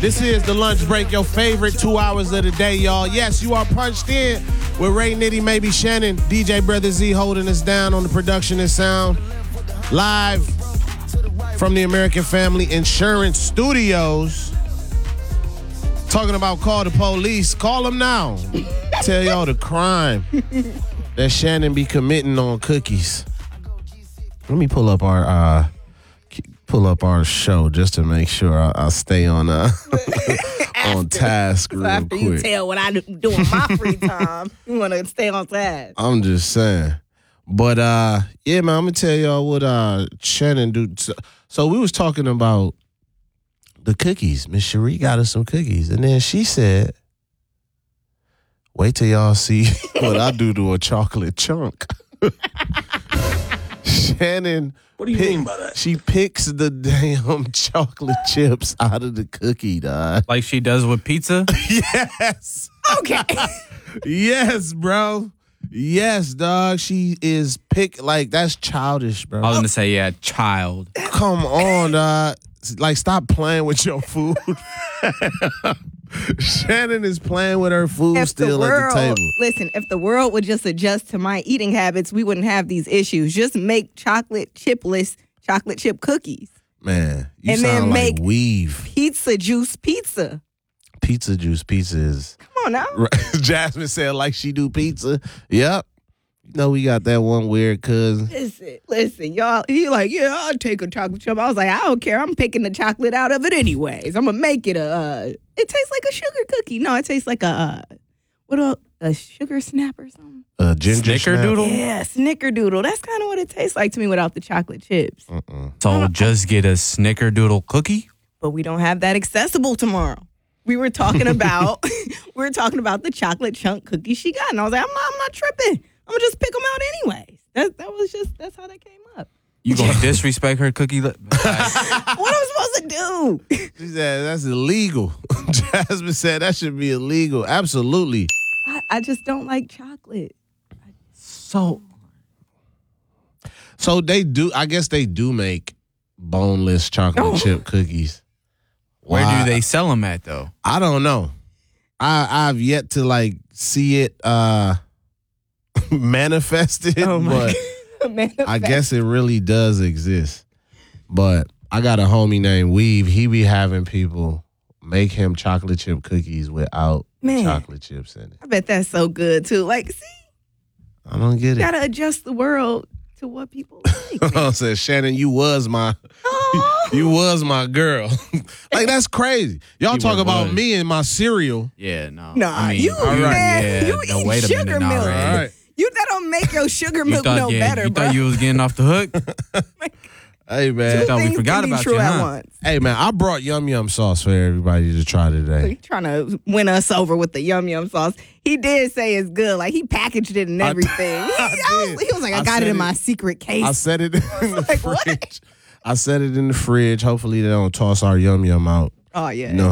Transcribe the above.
This is the lunch break, your favorite 2 hours of the day, y'all. Yes, you are punched in with Ray Nitty, maybe Shannon, DJ Brother Z holding us down on the production and sound. Live from the American Family Insurance Studios. Talking about call the police. Call them now. Tell y'all the crime that Shannon be committing on cookies. Let me pull up our show just to make sure I stay on on task real after quick. You tell what I do in my free time, you want to stay on task. I'm just saying. But yeah, man, I'm gonna tell y'all what Shannon do. So we was talking about the cookies. Miss Cherie got us some cookies, and then she said, "Wait till y'all see what I do to a chocolate chunk." Shannon, what do you mean by that? She picks the damn chocolate chips out of the cookie, dog. Like she does with pizza? Yes. Okay. Yes, bro. Yes, dog. She is like that's childish, bro. I was gonna say, yeah, child. Come on, dog. Like, stop playing with your food. Shannon is playing with her food at the table. Listen, if the world would just adjust to my eating habits, we wouldn't have these issues. Just make chocolate chip cookies. Man, you and sound then like make Weave. Pizza juice pizza. Pizza juice pizza is. Come on now. Jasmine said like she do pizza. Yep. You know we got that one weird cousin. Listen, y'all. He like, yeah, I'll take a chocolate chip. I was like, I don't care. I'm picking the chocolate out of it anyways. I'm gonna make it it tastes like a sugar cookie. No, it tastes like a sugar snap or something. A ginger Snickerdoodle? Yeah, snickerdoodle. That's kind of what it tastes like to me without the chocolate chips. So just get a snickerdoodle cookie? But we don't have that accessible tomorrow. We were talking about the chocolate chunk cookie she got, and I was like, I'm not tripping. I'm gonna just pick them out anyways. That's how that came up. You gonna disrespect her cookie? What am I supposed to do? She said that's illegal. Jasmine said that should be illegal. Absolutely. I just don't like chocolate. So they do. I guess they do make boneless chocolate chip cookies. Where do they sell them at though? I don't know. I've yet to like see it manifested, but I guess it really does exist. But I got a homie named Weave. He be having people make him chocolate chip cookies without chocolate chips in it. I bet that's so good too. Like, see, I don't get it. You gotta adjust the world to what people like. I said, Shannon, you was my girl. Like, that's crazy. Y'all talk about me and my cereal. Yeah, no. Nah, I mean, you no, eat wait a sugar minute, milk. all right. That don't make your sugar milk no better, you bro. thought you was getting off the hook? Hey, man. I thought we forgot about you, huh? Once. Hey, man, I brought Yum Yum sauce for everybody to try today. He's trying to win us over with the Yum Yum sauce. He did say it's good. Like, he packaged it and everything. He was like, I got it in my secret case. I set it in the like, fridge. what? I set it in the fridge. Hopefully they don't toss our Yum Yum out. Oh, yeah. You know